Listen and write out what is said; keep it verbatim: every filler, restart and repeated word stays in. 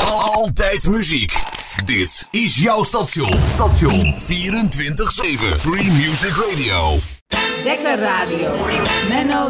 Altijd muziek. Dit is jouw station. Station vierentwintig zeven. Free Music Radio. Wekker Radio. Menno